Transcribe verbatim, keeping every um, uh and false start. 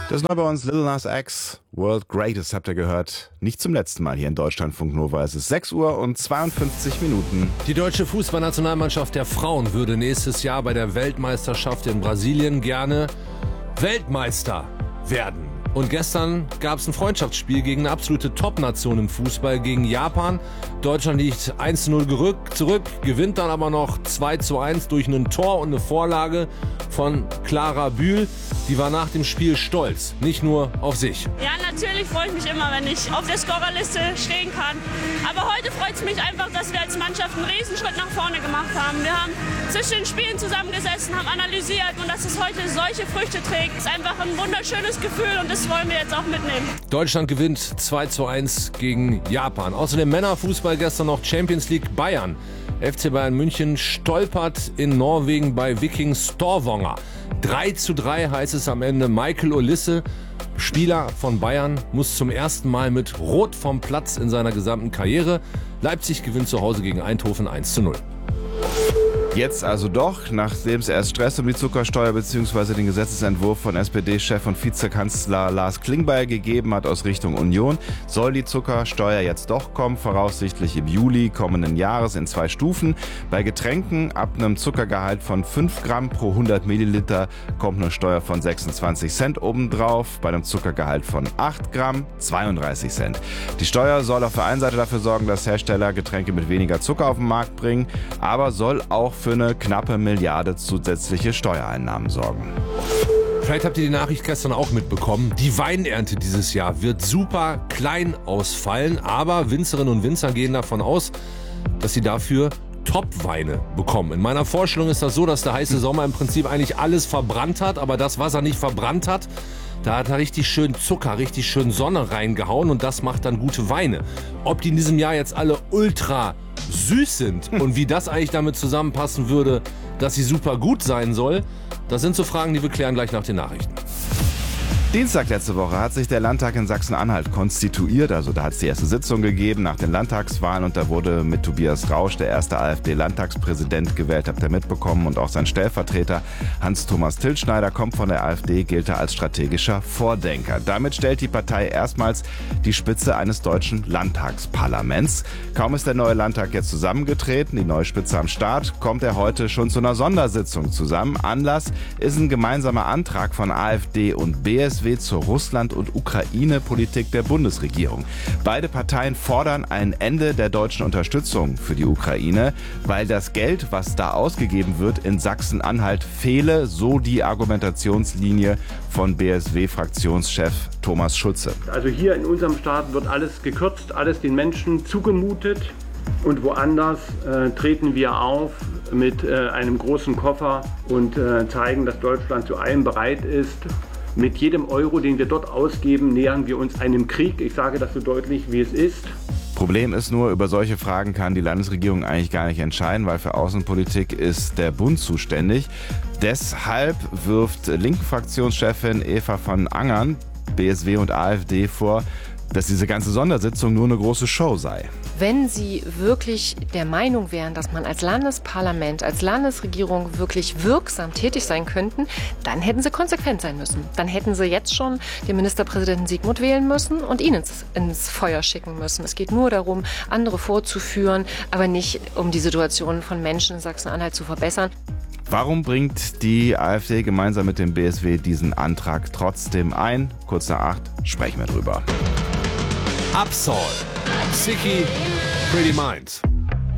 Das ist neu bei uns, Lil Nas X, World Greatest, habt ihr gehört. Nicht zum letzten Mal hier in Deutschlandfunk Nova. Es ist sechs Uhr und zweiundfünfzig Minuten. Die deutsche Fußballnationalmannschaft der Frauen würde nächstes Jahr bei der Weltmeisterschaft in Brasilien gerne Weltmeister werden. Und gestern gab es ein Freundschaftsspiel gegen eine absolute Top-Nation im Fußball, gegen Japan. Deutschland liegt eins zu null gerückt, zurück, gewinnt dann aber noch zwei zu eins durch ein Tor und eine Vorlage von Clara Bühl. Die war nach dem Spiel stolz, nicht nur auf sich. Ja, natürlich freue ich mich immer, wenn ich auf der Scorerliste stehen kann. Aber heute freut es mich einfach, dass wir als Mannschaft einen Riesenschritt nach vorne gemacht haben. Wir haben zwischen den Spielen zusammengesessen, haben analysiert und dass es heute solche Früchte trägt, ist einfach ein wunderschönes Gefühl und das wollen wir jetzt auch mitnehmen. Deutschland gewinnt zwei zu eins gegen Japan. Außerdem Männerfußball gestern noch Champions League Bayern. F C Bayern München stolpert in Norwegen bei Viking Stavanger. drei zu drei heißt es am Ende. Michael Olisse, Spieler von Bayern, muss zum ersten Mal mit Rot vom Platz in seiner gesamten Karriere. Leipzig gewinnt zu Hause gegen Eindhoven eins zu null. Jetzt also doch, nachdem es erst Stress um die Zuckersteuer bzw. den Gesetzesentwurf von S P D-Chef und Vizekanzler Lars Klingbeil gegeben hat aus Richtung Union, soll die Zuckersteuer jetzt doch kommen, voraussichtlich im Juli kommenden Jahres in zwei Stufen. Bei Getränken ab einem Zuckergehalt von fünf Gramm pro hundert Milliliter kommt eine Steuer von sechsundzwanzig Cent obendrauf, bei einem Zuckergehalt von acht Gramm zweiunddreißig Cent. Die Steuer soll auf der einen Seite dafür sorgen, dass Hersteller Getränke mit weniger Zucker auf den Markt bringen, aber soll auch für eine knappe Milliarde zusätzliche Steuereinnahmen sorgen. Vielleicht habt ihr die Nachricht gestern auch mitbekommen. Die Weinernte dieses Jahr wird super klein ausfallen, aber Winzerinnen und Winzer gehen davon aus, dass sie dafür Top-Weine bekommen. In meiner Vorstellung ist das so, dass der heiße Sommer im Prinzip eigentlich alles verbrannt hat, aber das, was er nicht verbrannt hat, da hat er richtig schön Zucker, richtig schön Sonne reingehauen und das macht dann gute Weine. Ob die in diesem Jahr jetzt alle ultra süß sind und wie das eigentlich damit zusammenpassen würde, dass sie super gut sein soll, das sind so Fragen, die wir klären gleich nach den Nachrichten. Dienstag letzte Woche hat sich der Landtag in Sachsen-Anhalt konstituiert, also da hat es die erste Sitzung gegeben nach den Landtagswahlen und da wurde mit Tobias Rausch der erste AfD-Landtagspräsident gewählt, habt ihr mitbekommen, und auch sein Stellvertreter Hans-Thomas Tilschneider kommt von der AfD, gilt er als strategischer Vordenker. Damit stellt die Partei erstmals die Spitze eines deutschen Landtagsparlaments. Kaum ist der neue Landtag jetzt zusammengetreten, die neue Spitze am Start, kommt er heute schon zu einer Sondersitzung zusammen. Anlass ist ein gemeinsamer Antrag von AfD und B S W zur Russland- und Ukraine-Politik der Bundesregierung. Beide Parteien fordern ein Ende der deutschen Unterstützung für die Ukraine, weil das Geld, was da ausgegeben wird, in Sachsen-Anhalt fehle, so die Argumentationslinie von B S W-Fraktionschef Thomas Schulze. Also hier in unserem Staat wird alles gekürzt, alles den Menschen zugemutet und woanders äh, treten wir auf mit äh, einem großen Koffer und äh, zeigen, dass Deutschland zu allem bereit ist. Mit jedem Euro, den wir dort ausgeben, nähern wir uns einem Krieg. Ich sage das so deutlich, wie es ist. Problem ist nur, über solche Fragen kann die Landesregierung eigentlich gar nicht entscheiden, weil für Außenpolitik ist der Bund zuständig. Deshalb wirft Linken-Fraktionschefin Eva von Angern B S W und AfD vor, dass diese ganze Sondersitzung nur eine große Show sei. Wenn Sie wirklich der Meinung wären, dass man als Landesparlament, als Landesregierung wirklich wirksam tätig sein könnten, dann hätten Sie konsequent sein müssen. Dann hätten Sie jetzt schon den Ministerpräsidenten Sigmund wählen müssen und ihn ins, ins Feuer schicken müssen. Es geht nur darum, andere vorzuführen, aber nicht um die Situation von Menschen in Sachsen-Anhalt zu verbessern. Warum bringt die AfD gemeinsam mit dem B S W diesen Antrag trotzdem ein? Kurz nach acht sprechen wir drüber. Absol, Sicky, Pretty Minds.